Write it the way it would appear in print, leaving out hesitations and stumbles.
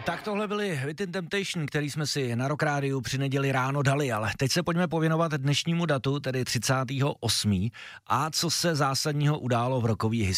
Tak tohle byly Within Temptation, který jsme si na Rock Rádiu při neděli ráno dali, ale teď se pojďme pověnovat dnešnímu datu, tedy 38. A co se zásadního událo v rockové historii.